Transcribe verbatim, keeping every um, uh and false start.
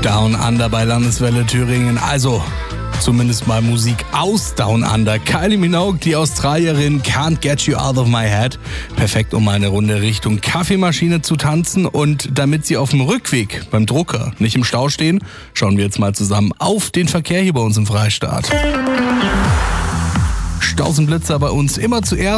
Down Under bei Landeswelle Thüringen. Also zumindest mal Musik aus Down Under. Kylie Minogue, die Australierin, Can't Get You Out of My Head. Perfekt, um mal eine Runde Richtung Kaffeemaschine zu tanzen. Und damit Sie auf dem Rückweg beim Drucker nicht im Stau stehen, schauen wir jetzt mal zusammen auf den Verkehr hier bei uns im Freistaat. Staus und Blitzer bei uns immer zuerst.